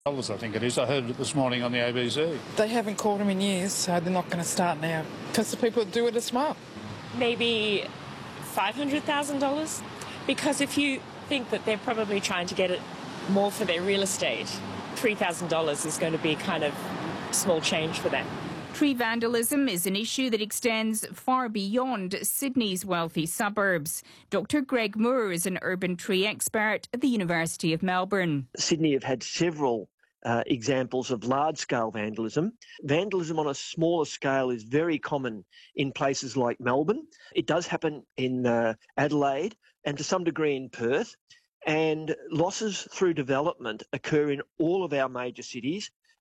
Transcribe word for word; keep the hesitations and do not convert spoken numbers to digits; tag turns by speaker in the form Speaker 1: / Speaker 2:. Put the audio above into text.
Speaker 1: Dollars, I think it is. I heard it this morning on the A B C.
Speaker 2: They haven't called them in years, so they're not going to start now because the people that do it are smart.
Speaker 3: Maybe five hundred thousand dollars, because if you think that they're probably trying to get it more for their real estate, three thousand dollars is going to be kind of small change for them.
Speaker 4: Tree vandalism is an issue that extends far beyond Sydney's wealthy suburbs. Doctor Greg Moore is an urban tree expert at the University of Melbourne.
Speaker 5: Sydney have had several uh, examples of large-scale vandalism. Vandalism on a smaller scale is very common in places like Melbourne. It does happen in uh, Adelaide and to some degree in Perth. And losses through development occur in all of our major cities.